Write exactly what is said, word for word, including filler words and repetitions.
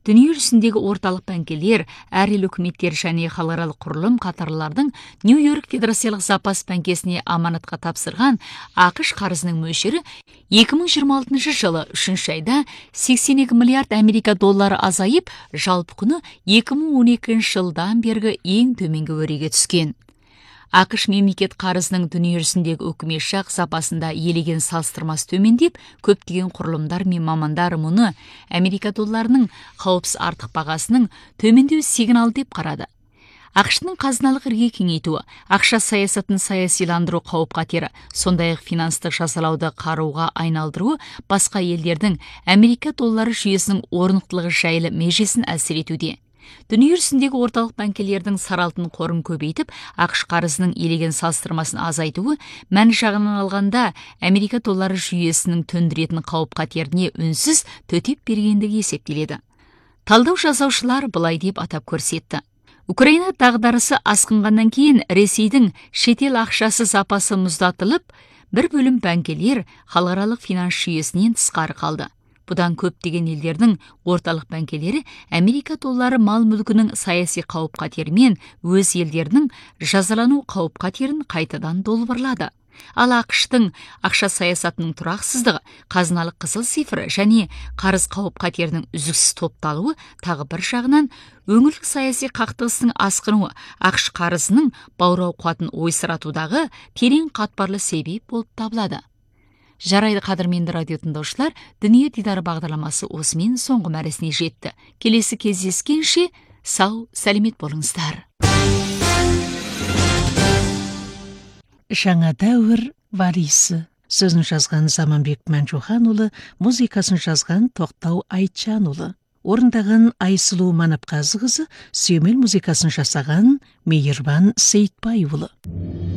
Дүние жүзіндегі орталық бәңкелер, әр ел үкіметтер және халықаралық құрылым қатарлардың Нью-Йорк Федерациялық запас бәңкесіне аманатқа тапсырған ақш қарызының мөлшері екі мың жиырма алтыншы жылы үшінші айда сексен екі миллиард америка доллары азайып, жалпы құны екі мың он екінші жылдан бергі ең төменгі өреге түскен. ақш мемлекет қарызының дүние жүзіндегі үкіметші запасында елеген салыстырмас төмендеп, көптеген құрылымдар мен мамандар мұны Америка долларының қауіпсіз артық бағасының төмендеу сигналы деп қарады. ақш-тың қазыналық ірге кеңейтуі, ақша саясатын саясиландыру қауіп-қатері, сондай-ақ финанстық жазалауды қаруға айналдыруы басқа елдердің Америка доллары жүйесінің орнықтылығы жайлы межесін әсер етуде. Дүние жүзіндегі орталық бәңкелердің саралтын қорын көбейтіп, ақш қарызының елеген салыстырмасын азайтуы, мән жағынан алғанда Америка доллары жүйесінің төндіретін қауіп-қатеріне үнсіз төтеп бергендігі есептеледі. Талдау жасаушылар былай деп атап көрсетті. Украина дағдарысы асқынғаннан кейін Ресейдің шетел ақшасы запасы мұздатылып, бір бөлім бәңкелер халықаралық финанс жүйесінен тысқары қалды. Бұдан көптеген елдердің орталық бәңкелері Америка доллары мал мүлкінің саяси қауіп-қатерімен өз елдерінің жазалану қауіп-қатерін қайтадан долбырлады. Ал ақш-тың ақша саясатының тұрақсыздығы, қазыналық қызыл цифры және қарыз қауіп-қатерінің үздіксіз топталуы тағы бір жағынан өңірлік саяси қақтығыстың асқынуы ақш қарызының баурау қуатын ойсыратудағы терең қатпарлы себеп болып табылады. Жарайды, қадірменді радио тыңдаушылар, дүние дидары бағдарламасы осымен соңғы мәресіне жетті. Келесі кездескенше сау, сәлемет болыңыздар. Жаңа дәуір варисі. Сөзін жазған Заманбек Мәнжуханұлы, музыкасын жазған Тоқтау Айтжанұлы. Орындаған Айсұлу Манапқазықызы, сүйемел музыкасын жасаған Мейірбан Сейітбайұлы.